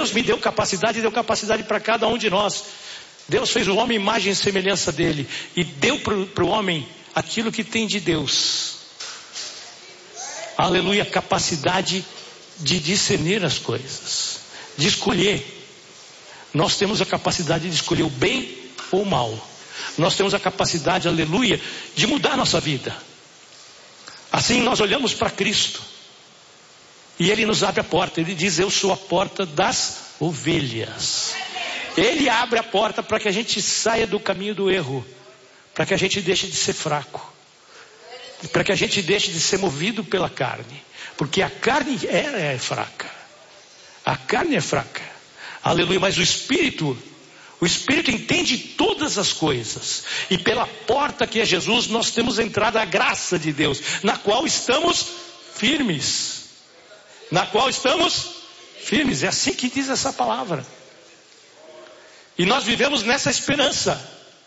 Deus me deu capacidade e deu capacidade para cada um de nós. Deus fez o homem imagem e semelhança dele e deu para o homem aquilo que tem de Deus. Aleluia, capacidade de discernir as coisas, de escolher. Nós temos a capacidade de escolher o bem ou o mal. Nós temos a capacidade, aleluia, de mudar a nossa vida. Assim nós olhamos para Cristo e Ele nos abre a porta. Ele diz: eu sou a porta das ovelhas. Ele abre a porta para que a gente saia do caminho do erro, para que a gente deixe de ser fraco, para que a gente deixe de ser movido pela carne, porque a carne é fraca. A carne é fraca, aleluia, mas o Espírito entende todas as coisas, e pela porta que é Jesus, nós temos entrado à graça de Deus, na qual estamos firmes. Na qual estamos firmes, é assim que diz essa palavra. E nós vivemos nessa esperança,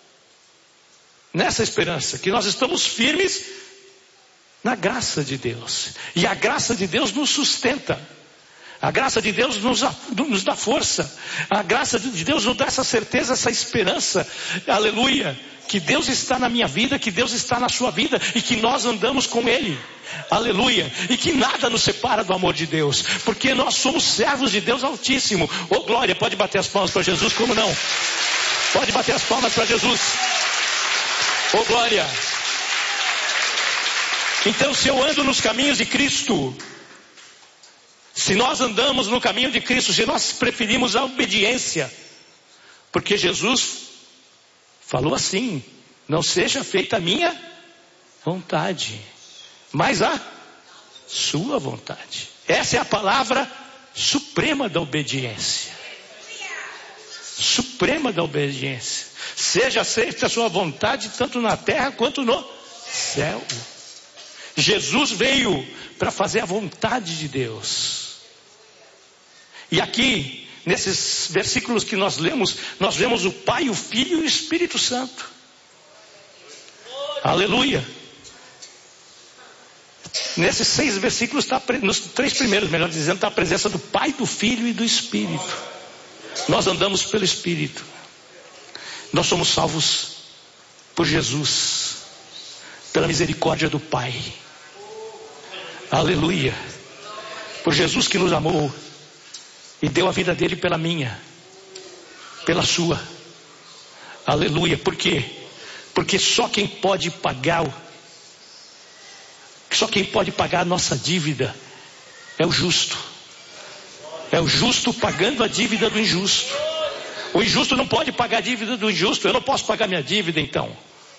que nós estamos firmes na graça de Deus. E a graça de Deus nos sustenta. A graça de Deus nos dá força. A graça de Deus nos dá essa certeza, essa esperança. Aleluia. Que Deus está na minha vida, que Deus está na sua vida e que nós andamos com Ele. Aleluia. E que nada nos separa do amor de Deus, porque nós somos servos de Deus Altíssimo. Oh glória, pode bater as palmas para Jesus, como não? Pode bater as palmas para Jesus. Oh glória. Então, se eu ando nos caminhos de Cristo, se nós andamos no caminho de Cristo, se nós preferimos a obediência, porque Jesus falou assim: não seja feita a minha vontade, mas a sua vontade. Essa é a palavra suprema da obediência. Suprema da obediência. Seja feita a sua vontade, tanto na terra quanto no céu. Jesus veio para fazer a vontade de Deus. E aqui, nesses versículos que nós lemos, nós vemos o Pai, o Filho e o Espírito Santo. Aleluia. Nesses 6 versículos, nos 3 primeiros, melhor dizendo, está a presença do Pai, do Filho e do Espírito. Nós andamos pelo Espírito. Nós somos salvos por Jesus, pela misericórdia do Pai. Aleluia. Por Jesus que nos amou e deu a vida dele pela minha, pela sua. Aleluia. Por quê? Porque só quem pode pagar a nossa dívida é o justo. É o justo pagando a dívida do injusto. O injusto não pode pagar a dívida do injusto. Eu não posso pagar minha dívida, então.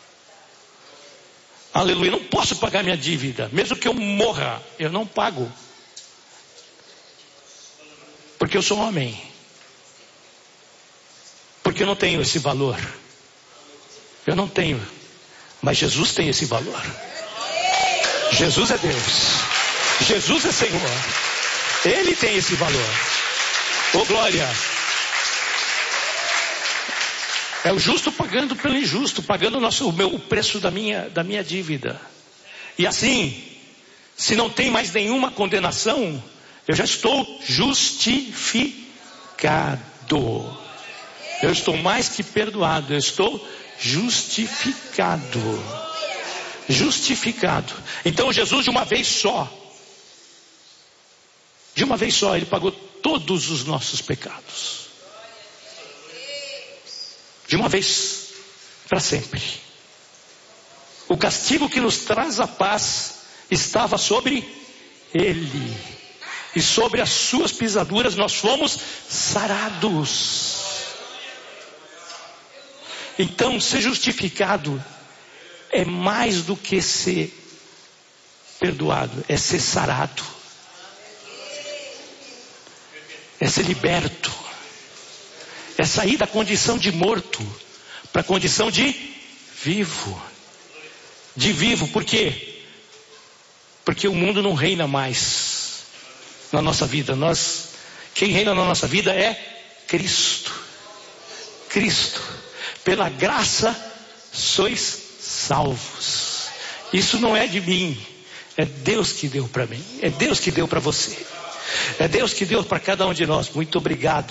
Aleluia, eu não posso pagar minha dívida. Mesmo que eu morra, eu não pago. Porque eu sou homem. Porque eu não tenho esse valor. Eu não tenho. Mas Jesus tem esse valor. Jesus é Deus. Jesus é Senhor. Ele tem esse valor. Oh glória. É o justo pagando pelo injusto, pagando o preço da minha dívida. E assim, se não tem mais nenhuma condenação, eu já estou justificado. Eu estou mais que perdoado, eu estou justificado. Justificado. Então Jesus de uma vez só, Ele pagou todos os nossos pecados. De uma vez, para sempre. O castigo que nos traz a paz estava sobre Ele. E sobre as suas pisaduras nós fomos sarados. Então, ser justificado é mais do que ser perdoado. É ser sarado. É ser liberto. É sair da condição de morto para a condição de vivo. De vivo, por quê? Porque o mundo não reina mais na nossa vida. Quem reina na nossa vida é Cristo. Cristo. Pela graça sois salvos. Isso não é de mim. É Deus que deu para mim. É Deus que deu para você. É Deus que deu para cada um de nós. Muito obrigado.